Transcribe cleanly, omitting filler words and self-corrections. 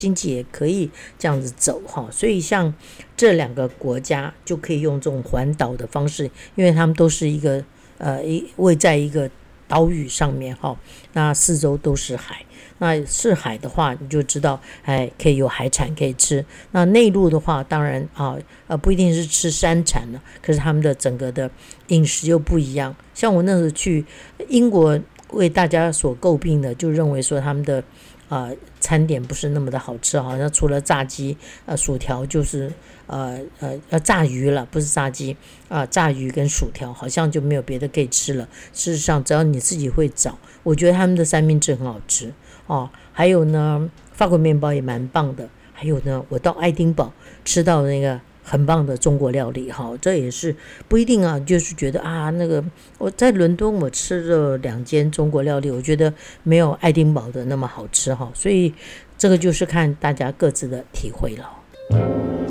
经济也可以这样子走哈。所以像这2个国家就可以用这种环岛的方式，因为他们都是一个位在一个岛屿上面哈，那四周都是海。那是海的话，你就知道，可以有海产可以吃。那内陆的话，当然不一定是吃山产了，可是他们的整个的饮食又不一样。像我那时候去英国，为大家所诟病的，就认为说他们的餐点不是那么的好吃，好像除了炸鸡、薯条，就是炸鱼了，不是炸鸡炸鱼跟薯条，好像就没有别的可以吃了。事实上，只要你自己会找，我觉得他们的三明治很好吃还有呢，法国面包也蛮棒的。还有呢，我到爱丁堡吃到那个很棒的中国料理这也是不一定就是觉得那个我在伦敦我吃了2间中国料理，我觉得没有爱丁堡的那么好吃所以这个就是看大家各自的体会了。